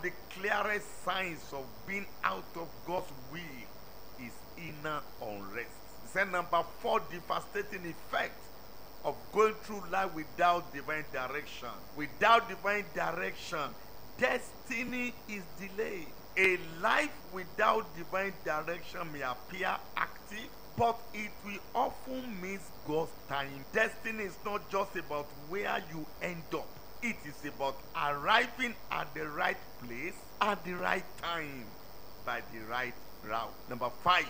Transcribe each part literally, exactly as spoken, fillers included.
the clearest signs of being out of God's will is inner unrest. He said number four, devastating effect of going through life without divine direction. Without divine direction, destiny is delayed. A life without divine direction may appear active, but it will often miss God's time. Destiny is not just about where you end up. It is about arriving at the right place at the right time by the right route. Number five,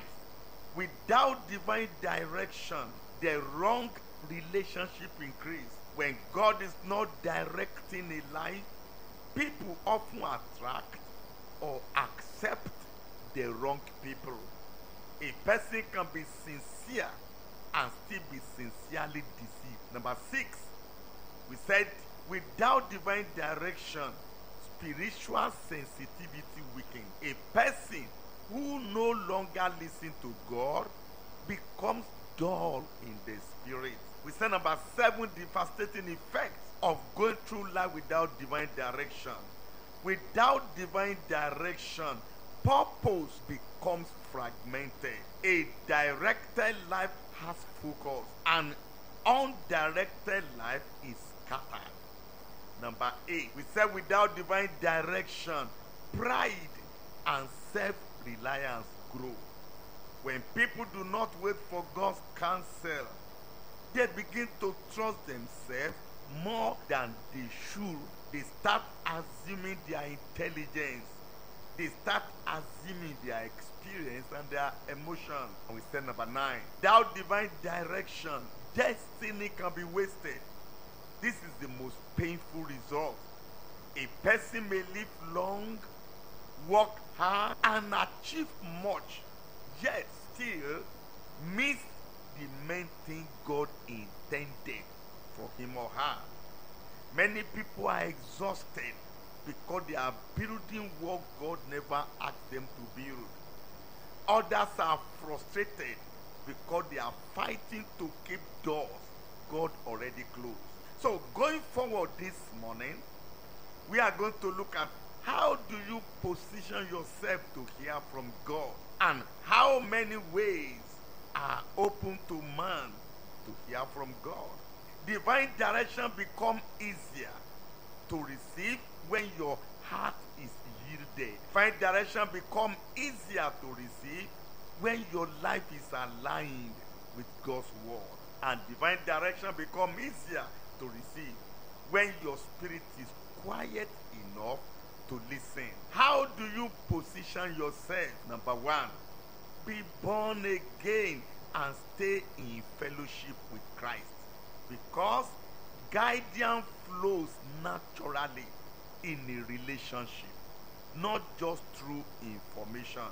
without divine direction, the wrong relationship increase. When God is not directing a life, people often attract or accept the wrong people. A person can be sincere and still be sincerely deceived. Number six, we said without divine direction, spiritual sensitivity weakens. A person who no longer listens to God becomes dull in the spirit. We said number seven, devastating effects of going through life without divine direction. Without divine direction, purpose becomes fragmented. A directed life has focus. An undirected life is scattered. Number eight, we said without divine direction, pride and self-reliance grow. When people do not wait for God's counsel, they begin to trust themselves more than they should. They start assuming their intelligence. They start assuming their experience and their emotion. And we said number nine, without divine direction, destiny can be wasted. This is the most painful result. A person may live long, work hard, and achieve much, yet still miss the main thing God intended for him or her. Many people are exhausted because they are building what God never asked them to build. Others are frustrated because they are fighting to keep doors God already closed. So going forward this morning, we are going to look at how do you position yourself to hear from God, and how many ways are open to man to hear from God. Divine direction becomes easier to receive when your heart is yielded. Divine direction becomes easier to receive when your life is aligned with God's word. And divine direction becomes easier to receive when your spirit is quiet enough to listen. How do you position yourself? Number one, be born again and stay in fellowship with Christ, because guidance flows naturally in a relationship, not just through information.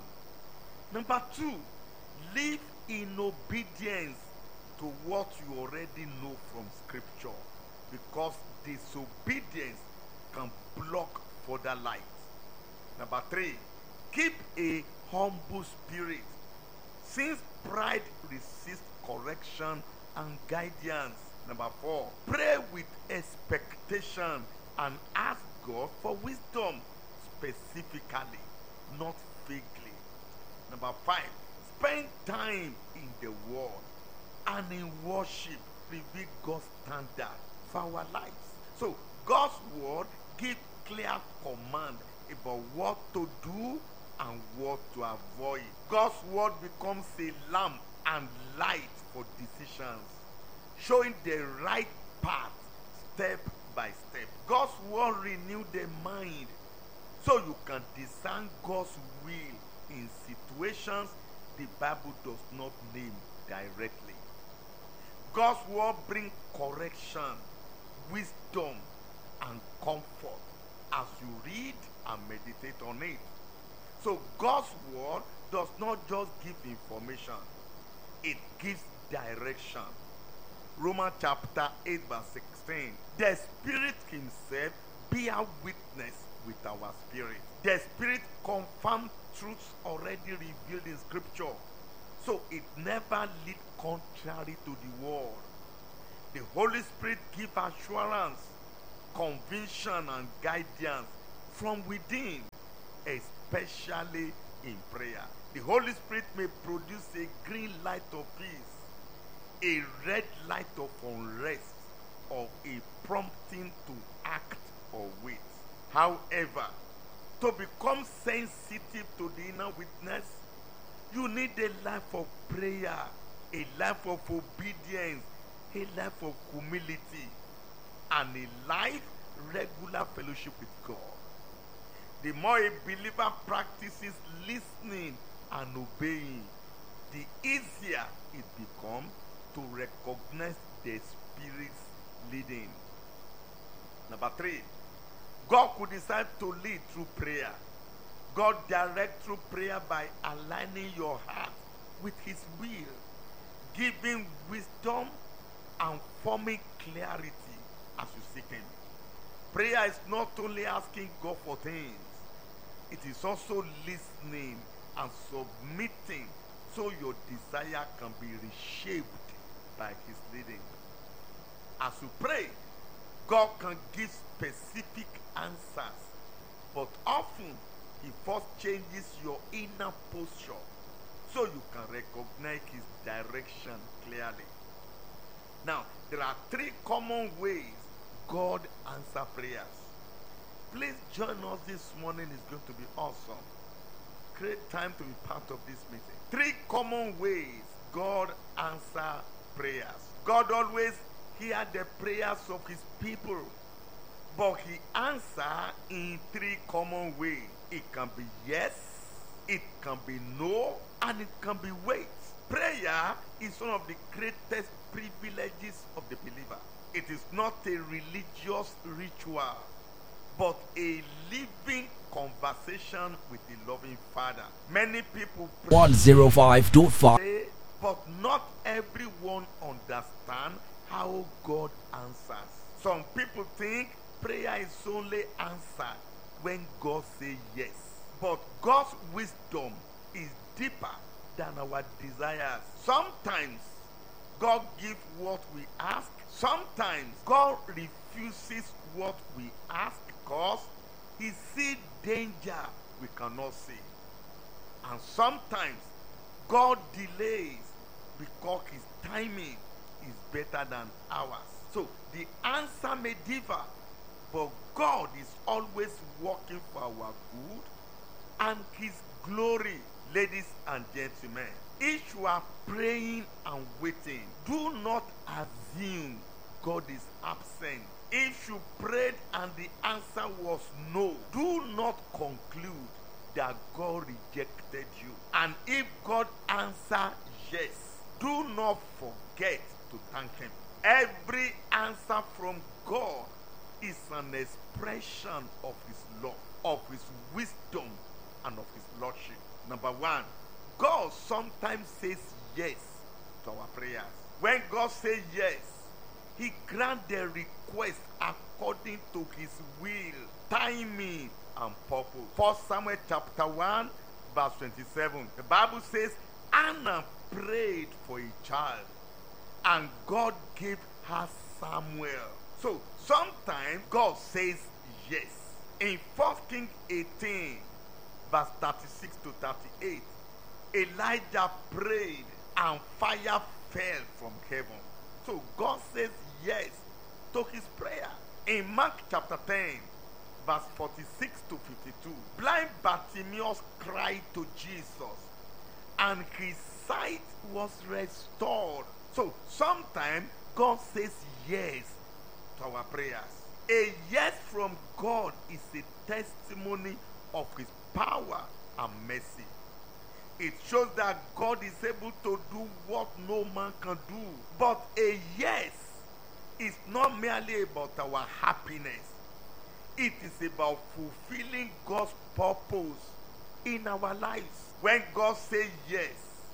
Number two, live in obedience to what you already know from Scripture, because disobedience can block further light. Number three, keep a humble spirit, since pride resists correction and guidance. Number four, pray with expectation and ask God for wisdom specifically, not vaguely. Number five, spend time in the Word and in worship, reveal God's standard for our lives. So God's Word gives clear command about what to do and what to avoid. God's Word becomes a lamp and light for decisions, showing the right path step by step. God's Word renews the mind so you can discern God's will in situations the Bible does not name directly. God's Word brings correction, wisdom, and comfort as you read and meditate on it. So God's Word does not just give information, it gives direction. Romans chapter eight verse sixteen. The Spirit Himself bear witness with our spirit. The Spirit confirms truths already revealed in Scripture, so it never leads contrary to the Word. The Holy Spirit gives assurance, conviction, and guidance from within, especially in prayer. The Holy Spirit may produce a green light of peace, a red light of unrest, or a prompting to act or wait. However, to become sensitive to the inner witness, you need a life of prayer, a life of obedience, a life of humility, and a life regular fellowship with God. The more a believer practices listening and obeying, the easier it becomes to recognize the Spirit's leading. Number three, God could decide to lead through prayer. God directs through prayer by aligning your heart with His will, giving wisdom and forming clarity as you seek Him. Prayer is not only asking God for things, it is also listening and submitting so your desire can be reshaped by His leading. As you pray, God can give specific answers, but often He first changes your inner posture so you can recognize His direction clearly. Now, there are three common ways God answers prayers. Please join us this morning. It's going to be awesome. Great time to be part of this meeting. Three common ways God answers prayers. God always hears the prayers of His people, but He answers in three common ways. It can be yes, it can be no, and it can be wait. Prayer is one of the greatest privileges of the believer. It is not a religious ritual, but a living conversation with the loving Father. Many people pray, one oh five point five, but not everyone understands how God answers. Some people think prayer is only answered when God says yes. But God's wisdom is deeper than our desires. Sometimes God gives what we ask. Sometimes God refuses what we ask because He sees danger we cannot see. And sometimes God delays because His timing is better than ours. So the answer may differ, but God is always working for our good and His glory. Ladies and gentlemen, if you are praying and waiting, do not assume God is absent. If you prayed and the answer was no, do not conclude that God rejected you. And if God answers yes, do not forget to thank Him. Every answer from God is an expression of His love, of His wisdom, and of His lordship. Number one, God sometimes says yes to our prayers. When God says yes, He grants the request according to His will, timing, and purpose. First Samuel chapter one, verse twenty-seven. The Bible says, Anna prayed for a child, and God gave her Samuel. So sometimes God says yes. In First Kings eighteen, verse thirty-six to thirty-eight, Elijah prayed and fire fell from heaven. So God says yes to his prayer. In Mark chapter ten, verse forty-six to fifty-two, blind Bartimaeus cried to Jesus, and his sight was restored. So sometimes God says yes to our prayers. A yes from God is a testimony of His power and mercy. It shows that God is able to do what no man can do. But a yes is not merely about our happiness. It is about fulfilling God's purpose in our lives. When God says yes,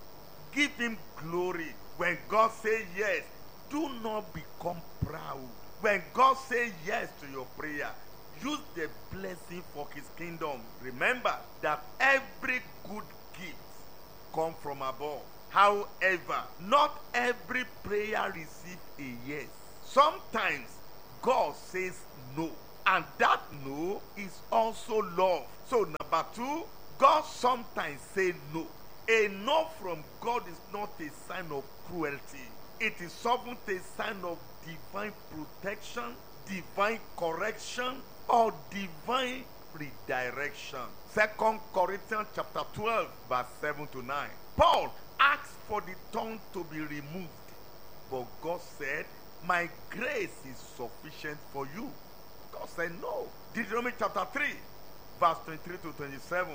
give Him glory. When God says yes, do not become proud. When God says yes to your prayer, use the blessing for His kingdom. Remember that every good gift comes from above. However, not every prayer receives a yes. Sometimes God says no, And that no is also love. So number two, God sometimes say no. A no from God is not a sign of cruelty. It is often a sign of divine protection, divine correction, or divine redirection. Second Corinthians chapter twelve, verse seven to nine. Paul asked for the thorn to be removed, but God said, my grace is sufficient for you. God said no. Deuteronomy chapter three, verse twenty-three to twenty-seven.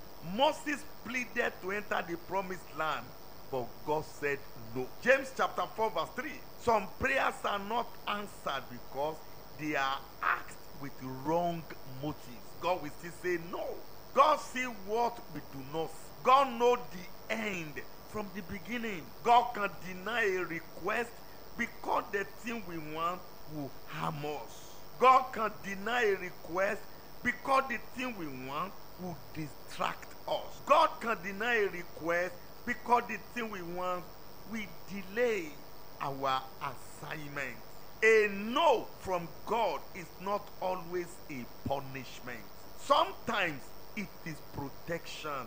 Moses pleaded to enter the promised land, but God said no. James chapter four, verse three. Some prayers are not answered because they are asked with wrong motives. God will still say no. God see what we do not see. God know the end from the beginning. God can deny a request because the thing we want will harm us. God can deny a request because the thing we want will distract us. God can deny a request because the thing we want will delay our assignment. A no from God is not always a punishment. Sometimes it is protection.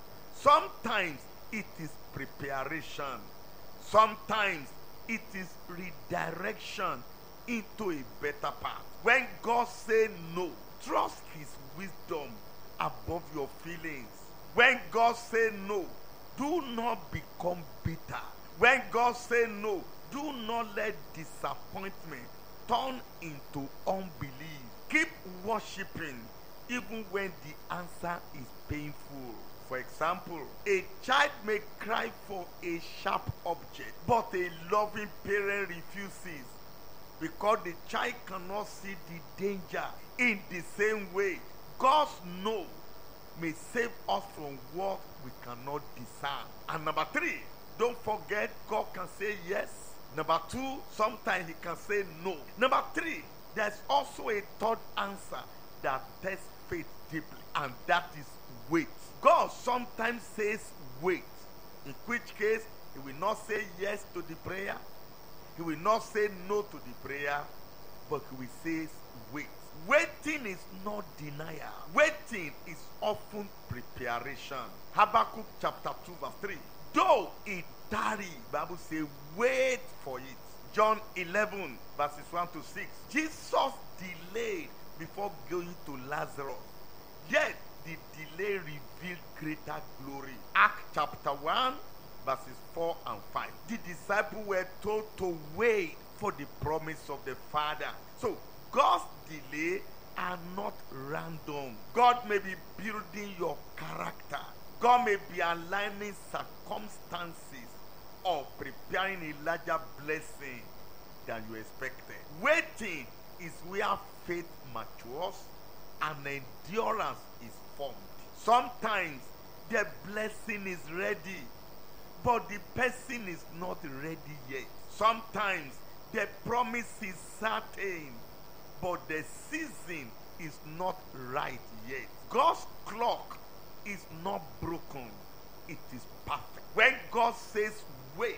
Sometimes it is preparation. Sometimes it is redirection into a better path. When God says no, trust his wisdom above your feelings. When God says no, do not become bitter. When God says no, do not let disappointment turn into unbelief. Keep worshiping even when the answer is painful. For example, a child may cry for a sharp object, but a loving parent refuses because the child cannot see the danger. In the same way, God's no may save us from what we cannot discern. And number three, don't forget God can say yes. Number two, sometimes he can say no. Number three, there's also a third answer that tests faith deeply, and that is wait. God sometimes says wait, in which case he will not say yes to the prayer, he will not say no to the prayer, but he will say wait. Waiting is not denial. Waiting is often preparation. Habakkuk chapter two, verse three. Though it tarry, Bible says wait for it. John eleven, verses one to six. Jesus delayed before going to Lazarus, yet the delay revealed greater glory. Acts chapter one, verses four and five. The disciples were told to wait for the promise of the Father. So God's delay are not random. God may be building your character. God may be aligning circumstances or preparing a larger blessing than you expected. Waiting is where faith matures and endurance is formed. Sometimes the blessing is ready, but the person is not ready yet. Sometimes the promise is certain, but the season is not right yet. God's clock is not broken, it is perfect. When God says wait,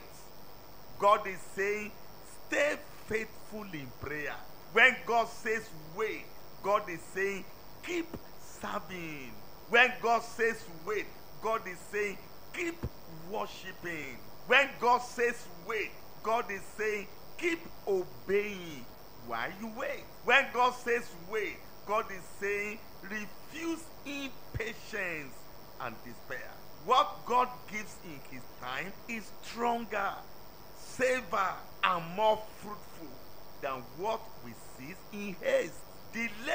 God is saying stay faithful in prayer. When God says wait, God is saying keep serving. When God says wait, God is saying keep worshiping. When God says wait, God is saying keep obeying while you wait. When God says wait, God is saying refuse impatience and despair. What God gives in his time is stronger, safer, and more fruitful than what we see in haste. Delay